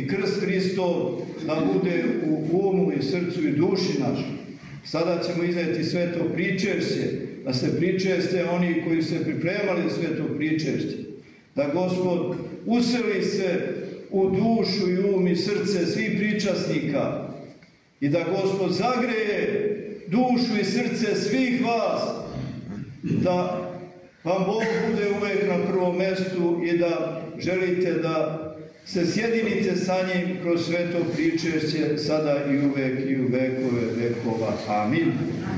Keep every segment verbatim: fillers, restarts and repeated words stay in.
i krst Hristov da bude u umu i srcu i duši našoj. Sada ćemo izneti sveto pričešće, da se pričeste oni koji se pripremali sveto pričešće. Da Gospod useli se u dušu i um i srce svih pričasnika i da Gospod zagreje dušu i srce svih vas, da vam Bog bude uvek na prvom mestu i da želite da se sjedinite sa njim kroz sveto pričešće sada i uvek i u vekove vekova. Amin.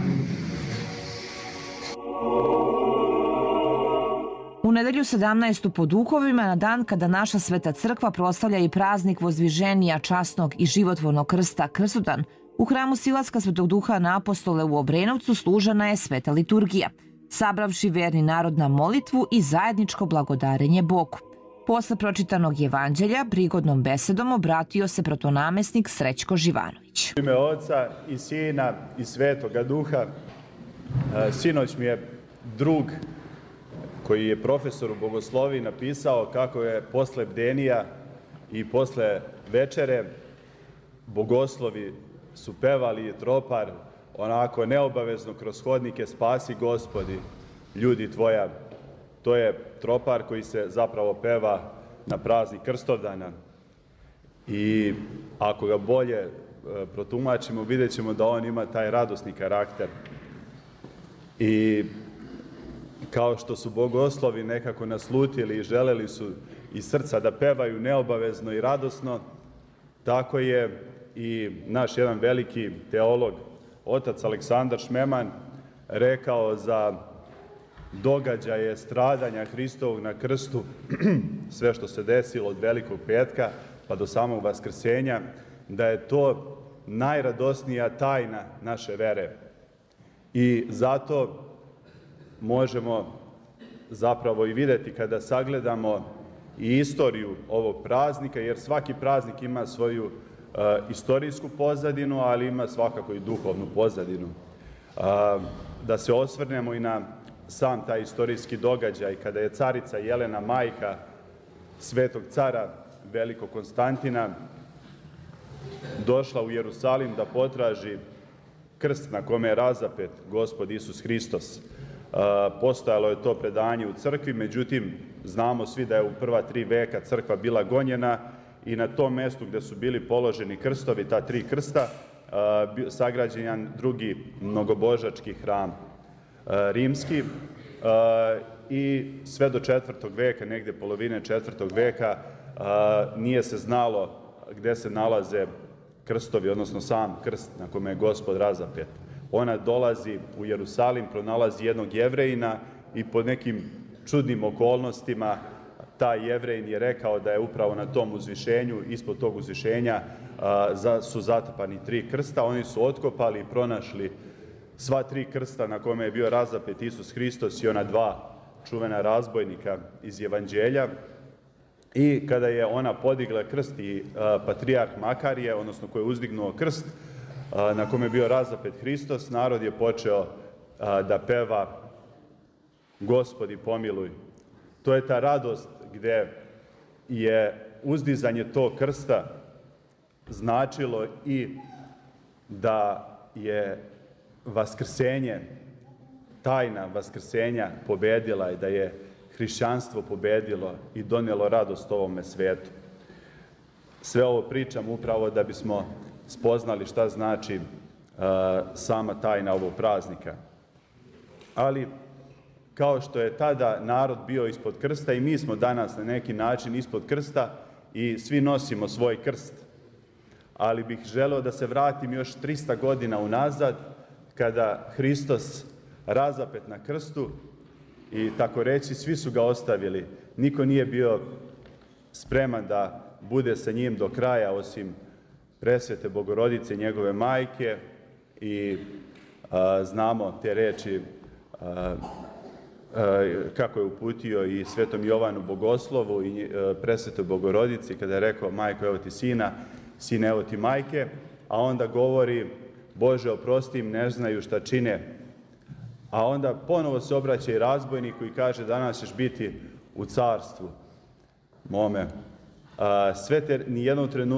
U nedelju sedamnaestu po duhovima, na dan kada naša Sveta Crkva proslavlja i praznik Vozdviženja časnog i životvornog krsta Krstodan, u hramu Silaska Svetog Duha na Apostole u Obrenovcu služena je sveta liturgija, sabravši verni narod na molitvu i zajedničko blagodarenje Bogu. Posle pročitanog evanđelja, prigodnom besedom obratio se protonamesnik Srećko Živanović. U ime Oca i Sina i Svetoga Duha, sinoć mi je drug koji je profesor u bogosloviji napisao kako je posle bdenija i posle večere bogoslovi su pevali tropar onako neobavezno kroz hodnike Spasi Gospodi, ljudi tvoja. To je tropar koji se zapravo peva na praznik Krstodana. I ako ga bolje protumačimo, vidjet ćemo da on ima taj radosni karakter. I kao što su bogoslovi nekako naslutili i želeli su iz srca da pevaju neobavezno i radosno, tako je i naš jedan veliki teolog, otac Aleksandar Šmeman, rekao za događaje stradanja Hristovog na krstu, sve što se desilo od Velikog petka pa do samog Vaskrsenja, da je to najradosnija tajna naše vere. I zato možemo zapravo i videti kada sagledamo i istoriju ovog praznika, jer svaki praznik ima svoju uh, istorijsku pozadinu, ali ima svakako i duhovnu pozadinu. Uh, da se osvrnemo i na sam taj istorijski događaj, kada je carica Jelena, majka svetog cara Velikog Konstantina, došla u Jerusalim da potraži krst na kome je razapet Gospod Isus Hristos. Postojalo je to predanje u crkvi, međutim, znamo svi da je u prva tri veka crkva bila gonjena i na tom mestu gde su bili položeni krstovi, ta tri krsta, sagrađen je drugi mnogobožački hram rimski i sve do četvrtog veka, negde polovine četvrtog veka, nije se znalo gde se nalaze krstovi, odnosno sam krst na kome je Gospod razapet. Ona dolazi u Jerusalim, pronalazi jednog Jevrejina i pod nekim čudnim okolnostima taj Jevrejin je rekao da je upravo na tom uzvišenju, ispod tog uzvišenja su zatrpani tri krsta. Oni su otkopali i pronašli sva tri krsta na kome je bio razapet Isus Hristos i ona dva čuvena razbojnika iz Evanđelja. I kada je ona podigla krst i patrijarh Makarije, odnosno koji je uzdignuo krst na kome je bio razapet Hristos, narod je počeo da peva Gospodi pomiluj. To je ta radost gde je uzdizanje tog krsta značilo i da je vaskrsenje, tajna vaskrsenja pobedila i da je hrišćanstvo pobedilo i donelo radost ovome svetu. Sve ovo pričam upravo da bismo spoznali šta znači uh, sama tajna ovog praznika. Ali, kao što je tada narod bio ispod krsta i mi smo danas na neki način ispod krsta i svi nosimo svoj krst. Ali bih želeo da se vratim još trista godina unazad, kada Hristos razapet na krstu i tako reći svi su ga ostavili. Niko nije bio spreman da bude sa njim do kraja, osim presvete Bogorodice, njegove majke, i a, znamo te reči a, a, kako je uputio i svetom Jovanu Bogoslovu i a, presvetoj Bogorodici kada je rekao: majko, evo ti sina, sine, evo ti majke, a onda govori: Bože, oprosti im, ne znaju šta čine. A onda ponovo se obraća i razbojniku i kaže: danas ćeš biti u carstvu mome. A, sve te, nijednom trenutku